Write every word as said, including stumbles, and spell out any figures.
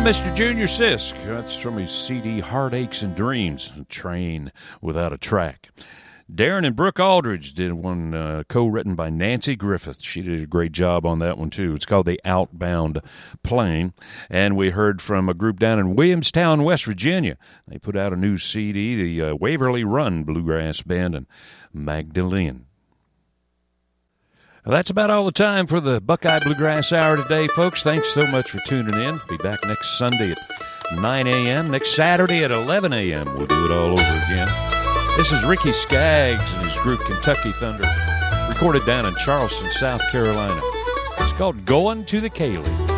Mister Junior Sisk. That's from his C D Heartaches and Dreams, Train Without a Track. Darren and Brooke Aldridge did one uh, co-written by Nancy Griffith. She did a great job on that one, too. It's called The Outbound Plane. And we heard from a group down in Williamstown, West Virginia. They put out a new C D, the uh, Waverly Run Bluegrass Band and Magdalene. Well, that's about all the time for the Buckeye Bluegrass Hour today, folks. Thanks so much for tuning in. Be back next Sunday at nine a.m., next Saturday at eleven a.m. We'll do it all over again. This is Ricky Skaggs and his group Kentucky Thunder, recorded down in Charleston, South Carolina. It's called Going to the Kaylee.